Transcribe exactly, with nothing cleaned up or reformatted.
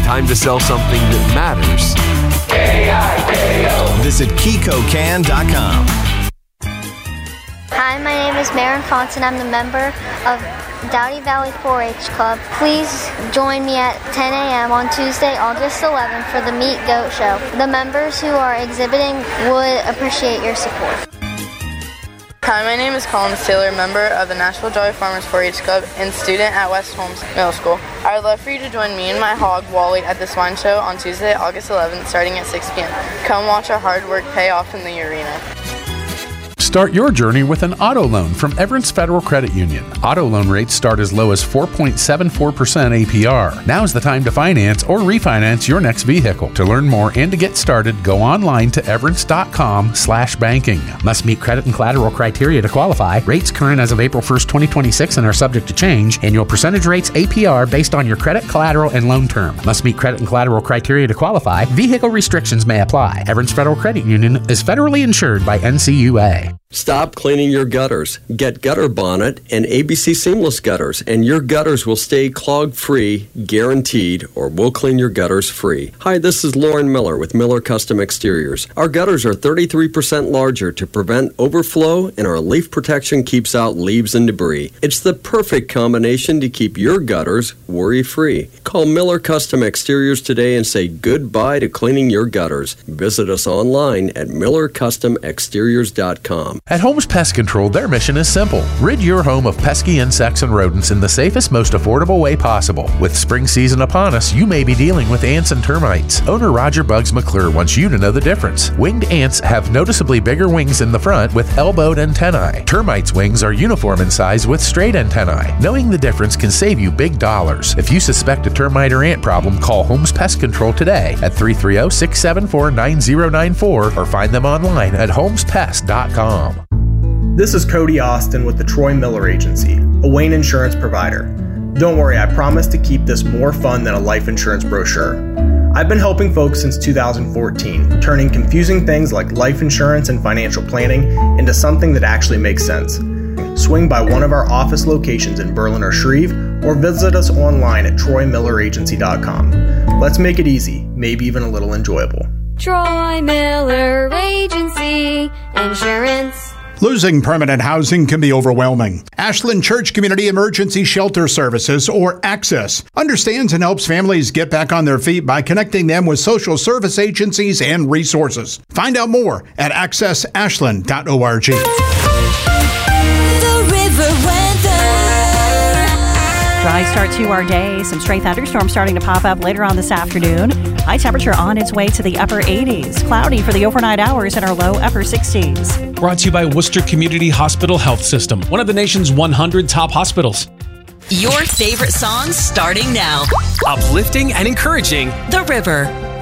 Time to sell something that matters. K I K O. Visit Kiko Can dot com. Hi, my name is Maren Fonts, and I'm the member of Dowdy Valley four H Club. Please join me at ten a.m. on Tuesday, August eleventh for the Meat Goat Show. The members who are exhibiting would appreciate your support. Hi, my name is Collins Taylor, member of the Nashville Jolly Farmers four H Club and student at West Holmes Middle School. I would love for you to join me and my hog, Wally, at the Swine Show on Tuesday, August eleventh, starting at six p.m. Come watch our hard work pay off in the arena. Start your journey with an auto loan from Everence Federal Credit Union. Auto loan rates start as low as four point seven four percent A P R. Now's the time to finance or refinance your next vehicle. To learn more and to get started, go online to everence.com slash banking. Must meet credit and collateral criteria to qualify. Rates current as of April first, twenty twenty-six and are subject to change. Annual percentage rates A P R based on your credit, collateral, and loan term. Must meet credit and collateral criteria to qualify. Vehicle restrictions may apply. Everence Federal Credit Union is federally insured by N C U A. Stop cleaning your gutters. Get Gutter Bonnet and A B C Seamless Gutters, and your gutters will stay clog-free, guaranteed, or we'll clean your gutters free. Hi, this is Lauren Miller with Miller Custom Exteriors. Our gutters are thirty-three percent larger to prevent overflow, and our leaf protection keeps out leaves and debris. It's the perfect combination to keep your gutters worry-free. Call Miller Custom Exteriors today and say goodbye to cleaning your gutters. Visit us online at miller custom exteriors dot com. At Holmes Pest Control, their mission is simple. Rid your home of pesky insects and rodents in the safest, most affordable way possible. With spring season upon us, you may be dealing with ants and termites. Owner Roger Bugs McClure wants you to know the difference. Winged ants have noticeably bigger wings in the front with elbowed antennae. Termites' wings are uniform in size with straight antennae. Knowing the difference can save you big dollars. If you suspect a termite or ant problem, call Holmes Pest Control today at three three zero, six seven four, nine zero nine four or find them online at holmes pest dot com. This is Cody Austin with the Troy Miller Agency, a Wayne insurance provider. Don't worry, I promise to keep this more fun than a life insurance brochure. I've been helping folks since two thousand fourteen, turning confusing things like life insurance and financial planning into something that actually makes sense. Swing by one of our office locations in Berlin or Shreve, or visit us online at troy miller agency dot com. Let's make it easy, maybe even a little enjoyable. Troy Miller Agency Insurance. Losing permanent housing can be overwhelming. Ashland Church Community Emergency Shelter Services, or ACCESS, understands and helps families get back on their feet by connecting them with social service agencies and resources. Find out more at access ashland dot org. The river weather. Dry start to our day. Some stray thunderstorms starting to pop up later on this afternoon. High temperature on its way to the upper eighties. Cloudy for the overnight hours and our low upper sixties. Brought to you by Worcester Community Hospital Health System, one of the nation's one hundred top hospitals. Your favorite songs starting now. Uplifting and encouraging. The River.